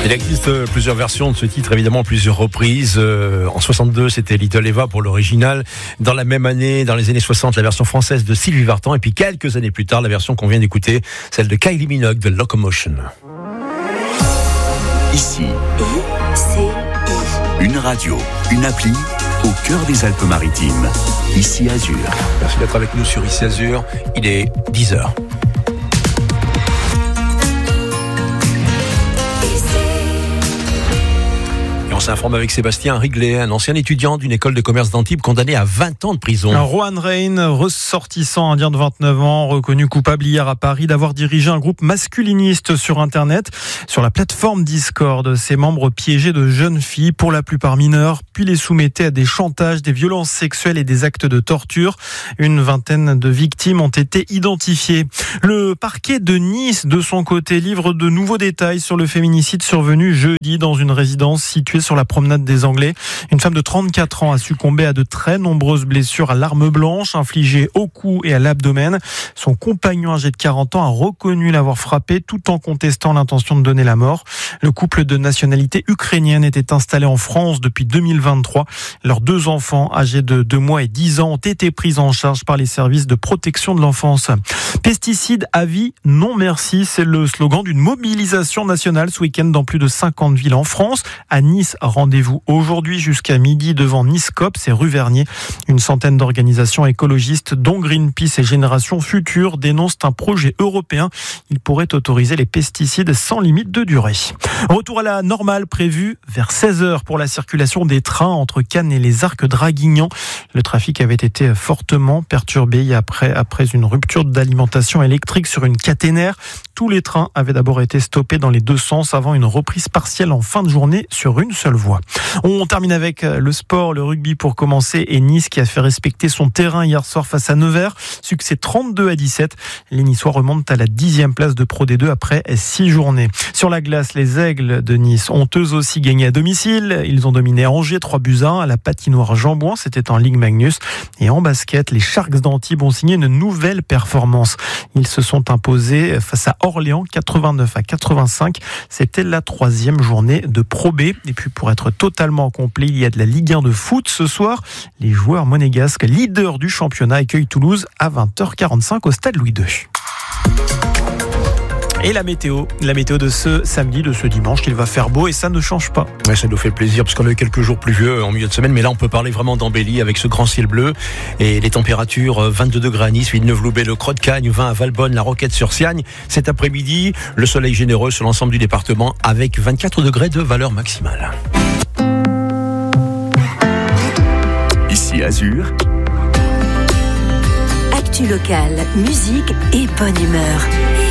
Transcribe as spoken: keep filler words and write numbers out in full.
Il existe plusieurs versions de ce titre, évidemment plusieurs reprises. Euh, en soixante-deux, c'était Little Eva pour l'original. Dans la même année, dans les années soixante, la version française de Sylvie Vartan. Et puis quelques années plus tard, la version qu'on vient d'écouter, celle de Kylie Minogue de Locomotion. Ici, une radio, une appli au cœur des Alpes-Maritimes. Ici Azur. Merci d'être avec nous sur Ici Azur. Il est dix heures. On s'informe avec Sébastien Riglet, un ancien étudiant d'une école de commerce d'Antibes condamné à vingt ans de prison. Rohan Rein, ressortissant indien de vingt-neuf ans, reconnu coupable hier à Paris d'avoir dirigé un groupe masculiniste sur Internet. Sur la plateforme Discord, ses membres piégeaient de jeunes filles, pour la plupart mineures, puis les soumettaient à des chantages, des violences sexuelles et des actes de torture. Une vingtaine de victimes ont été identifiées. Le parquet de Nice, de son côté, livre de nouveaux détails sur le féminicide survenu jeudi dans une résidence située sur la promenade des Anglais. Une femme de trente-quatre ans a succombé à de très nombreuses blessures à l'arme blanche infligées au cou et à l'abdomen. Son compagnon âgé de quarante ans a reconnu l'avoir frappée tout en contestant l'intention de donner la mort. Le couple de nationalité ukrainienne était installé en France depuis deux mille vingt-trois. Leurs deux enfants âgés de deux mois et dix ans ont été pris en charge par les services de protection de l'enfance. Pesticides à vie, non merci, c'est le slogan d'une mobilisation nationale ce week-end dans plus de cinquante villes en France. À Nice, rendez-vous aujourd'hui jusqu'à midi devant Nice-Cops et rue Vernier. Une centaine d'organisations écologistes, dont Greenpeace et Génération Future, dénoncent un projet européen. Il pourrait autoriser les pesticides sans limite de durée. Retour à la normale prévu vers seize heures pour la circulation des trains entre Cannes et les Arcs Draguignan. Le trafic avait été fortement perturbé après, après une rupture d'alimentation électrique sur une caténaire. Tous les trains avaient d'abord été stoppés dans les deux sens avant une reprise partielle en fin de journée sur une seule voie. On termine avec le sport, le rugby pour commencer, et Nice qui a fait respecter son terrain hier soir face à Nevers. Succès trente-deux à dix-sept. Les Niçois remontent à la dixième place de Pro D deux après six journées. Sur la glace, les Aigles de Nice ont eux aussi gagné à domicile. Ils ont dominé Angers trois buts à un à la patinoire Jean-Bouin. C'était en Ligue Magnus. Et en basket, les Sharks d'Antibes ont signé une nouvelle performance. Ils se sont imposés face à Orléans quatre-vingt-neuf à quatre-vingt-cinq. C'était la troisième journée de Pro B. Et puis pour être totalement complet, il y a de la Ligue un de foot ce soir. Les joueurs monégasques, leaders du championnat, accueillent Toulouse à vingt heures quarante-cinq au stade Louis deux. Et la météo, la météo de ce samedi, de ce dimanche, il va faire beau et ça ne change pas. Ouais, ça nous fait plaisir parce qu'on a eu quelques jours pluvieux en milieu de semaine, mais là on peut parler vraiment d'embellie avec ce grand ciel bleu et les températures vingt-deux degrés à Nice, Villeneuve-Loubet, le Creux de Cagnes, vingt à Valbonne, la Roquette-sur-Siagne. Cet après-midi, le soleil généreux sur l'ensemble du département avec vingt-quatre degrés de valeur maximale. Ici Azur. Actu locale, musique et bonne humeur.